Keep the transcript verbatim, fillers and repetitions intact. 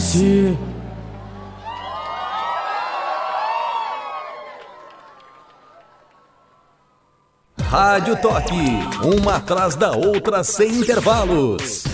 Desce. Rádio Toque, uma atrás da outra sem intervalos.